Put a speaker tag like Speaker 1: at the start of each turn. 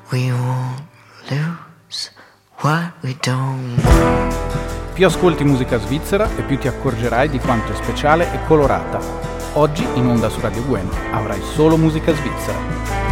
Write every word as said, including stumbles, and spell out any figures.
Speaker 1: We won't lose what we don't know.
Speaker 2: Più ascolti musica svizzera e più ti accorgerai di quanto è speciale e colorata. Oggi in onda su Radio Gwen avrai solo musica svizzera.